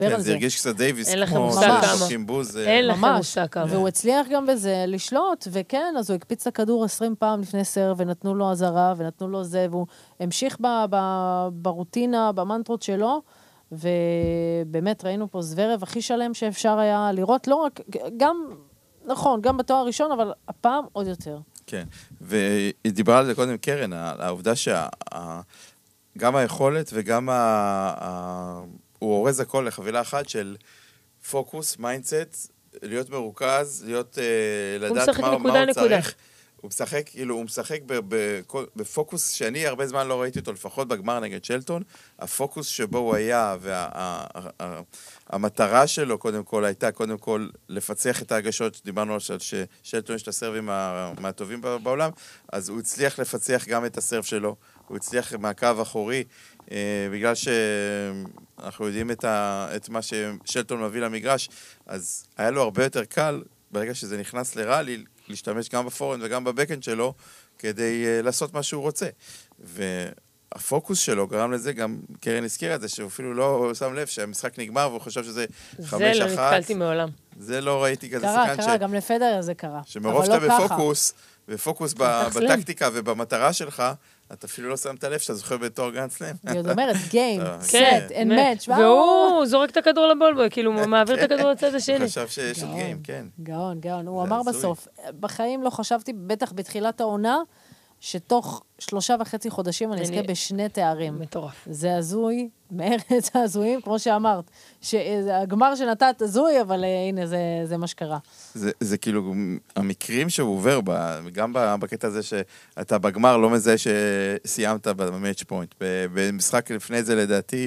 כן, על זה הרגיש קצת דייביס, אין לכם כמו מושג ששופכים בוז. אין לכם מושג כמה. והוא הצליח גם בזה לשלוט, וכן, אז הוא הקפיץ את הכדור 20 פעם לפני סרב, ונתנו לו הזרה, ונתנו לו זה, והוא המשיך ברוטינה, במנטרות שלו, ובאמת ראינו פה זוורב הכי שלם שאפשר היה לראות, לא רק, גם, נכון, גם בתואר הראשון, אבל הפעם עוד יותר. כן, והיא דיברה על זה קודם קרן, העובדה גם היכולת וגם הוא אורז הכל לחבילה אחת של פוקוס, מיינדסט, להיות מרוכז, להיות, לדעת מה הוא צריך. הוא משחק, כאילו, הוא משחק בפוקוס שאני הרבה זמן לא ראיתי אותו, לפחות בגמר נגד שלטון. הפוקוס שבו הוא היה, והמטרה שלו, קודם כל, הייתה, קודם כל, לפצח את ההגשות, שדיברנו על ששלטון יש את הסרבים מהטובים בעולם, אז הוא הצליח לפצח גם את הסרב שלו, הוא הצליח מהקו אחורי, בגלל שאנחנו יודעים את מה ששלטון מביא למגרש, אז היה לו הרבה יותר קל, ברגע שזה נכנס לראלי, להשתמש גם בפורנד וגם בבקנד שלו, כדי לעשות מה שהוא רוצה. והפוקוס שלו גרם לזה, גם קרן הזכירה את זה, שהוא אפילו לא שם לב שהמשחק נגמר, והוא חושב שזה 5-1. זה לא נתקלתי מעולם. זה לא ראיתי כזה שחקן קרה, גם לפדר זה קרה. שמרוב שאתה בפוקוס, ופוקוס בטקטיקה ובמטרה שלך, אתה אפילו לא שמת לב שאתה זוכר בתור גרנד סלאם. היא עוד אומרת, גיים, סט, אין מאץ'. והוא זורק את הכדור לבולבוי, כאילו הוא מעביר את הכדור לצד השני. הוא חשב שיש עוד גיים, כן. גאון. הוא אמר בסוף, בחיים לא חשבתי, בטח בתחילת העונה, שתוך 3.5 חודשים אני אזכה בשני תארים. מטורף. זה הזוי, מארץ הזויים, כמו שאמרת. הגמר שנתת הזוי, אבל הנה, זה מה שקרה. זה כאילו, המקרים שהוא עובר, גם בקטע הזה שאתה בגמר לא מזהה שסיימת במאץ' פוינט. במשחק לפני זה, לדעתי,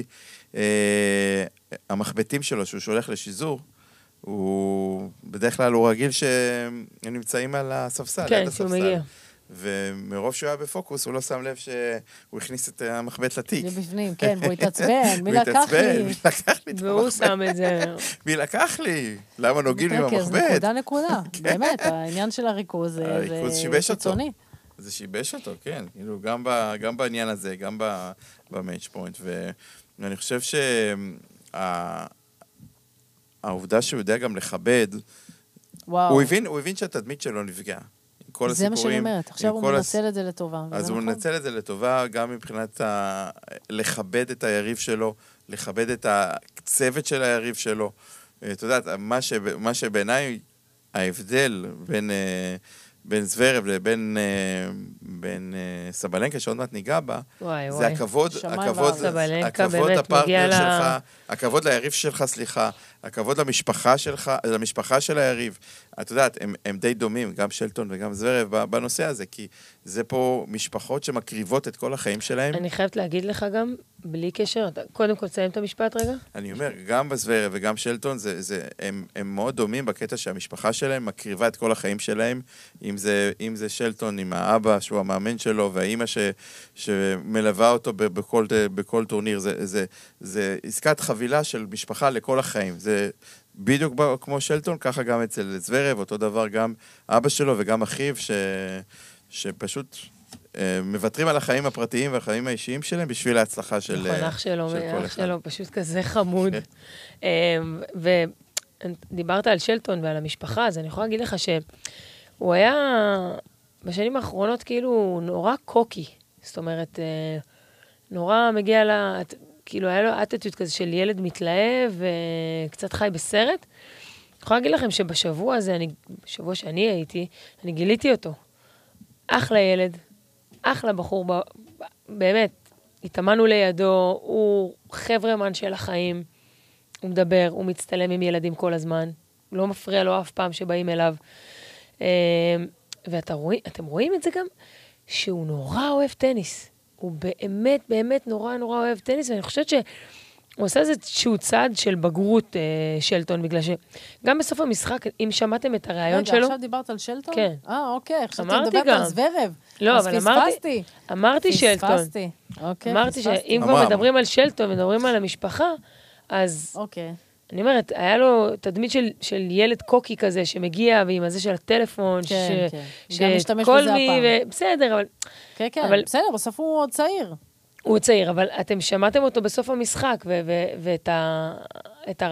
המחבטים שלו, שהוא שולח לשיזור, בדרך כלל הוא רגיל שהם נמצאים על הספסל. כן, שהוא מגיע. ומרוב שהוא היה בפוקוס, הוא לא שם לב שהוא הכניס את המחבט לתיק. זה בפנים, כן, והוא התעצבן, מי לקח לי? והוא שם את זה. מי לקח לי? למה נוגעים עם המחבט? זה נקודה, באמת, העניין של הריכוז זה קיצוני. זה שיבש אותו, כן, גם בעניין הזה, גם במאץ' פוינט, ואני חושב שהעובדה שהוא יודע גם לכבד, הוא הבין שהתדמית שלו נפגע. זה מה שאני אומרת, עכשיו הוא מנצל את זה לטובה. אז הוא מנצל את זה לטובה, גם מבחינת לכבד את היריב שלו, לכבד את הצוות של היריב שלו. אתה יודע, מה שבעיניי ההבדל בין זוורב לבין סבלנקה, שעוד מעט ניגע בה, זה הכבוד הפרטנר שלך, הכבוד ליריב שלך, סליחה, הכבוד למשפחה של היריב. את יודעת, הם די דומים, גם שלטון וגם זוורב, בנושא הזה, כי זה פה משפחות שמקריבות את כל החיים שלהם. אני חייבת להגיד לך גם, בלי קשר, קודם כל תסיים את המשפט רגע. אני אומר, גם בזוורב וגם שלטון, הם מאוד דומים בקטע שהמשפחה שלהם מקריבה את כל החיים שלהם, אם זה שלטון עם האבא, שהוא המאמן שלו, והאימא שמלווה אותו בכל טורניר, זה עסקת חבילה של משפחה לכל החיים. זה בדיוק כמו שלטון, ככה גם אצל זוורב, אותו דבר גם אבא שלו וגם אחיו, שפשוט מוותרים על החיים הפרטיים והחיים האישיים שלהם בשביל ההצלחה של כל אחד. אח שלו פשוט כזה חמוד. ודיברת על שלטון ועל המשפחה, אז אני יכולה להגיד לך שהוא היה בשנים האחרונות כאילו נורא קוקי. זאת אומרת, נורא מגיע כאילו היה לו אטטיוד כזה של ילד מתלהב וקצת חי בסרט. אני יכולה להגיד לכם שבשבוע הזה, בשבוע שאני הייתי, אני גיליתי אותו. אחלה ילד, אחלה בחור, באמת, התאמנו לידו, הוא חברמן של החיים, הוא מדבר, הוא מצטלם עם ילדים כל הזמן, לא מפריע לו אף פעם שבאים אליו. ואתם רואים את זה גם, שהוא נורא אוהב טניס. הוא באמת, באמת נורא נורא אוהב טניס, ואני חושבת שהוא עושה איזשהו צעד של בגרות שלטון, בגלל שגם בסוף המשחק, אם שמעתם את הרעיון שלו... רגע, עכשיו דיברת על שלטון? כן. אוקיי, חשבתי לדברת על זוורב. לא, אבל אמרתי שלטון. אמרתי שאם כבר מדברים על שלטון, מדברים על המשפחה, אז... אוקיי. אני אומרת, היה לו תדמית של ילד קוקי כזה, שמגיע ועם הזה של הטלפון, כן, כן. גם משתמש בזה הפעם. בסדר, אבל... כן, כן, בסדר, בסוף הוא עוד צעיר. הוא צעיר, אבל אתם שמעתם אותו בסוף המשחק, ואת